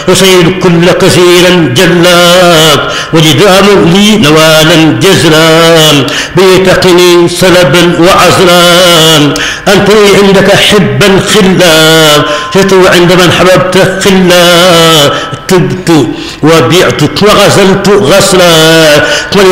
أصيد كل كثيرا جلاك وجدام لي نوالا جزلا بيتقني سلبا وعزلا أنت لي عندك حبا خلا شتو عند من حببت خلا تبت وبعتك وغسلت غسلا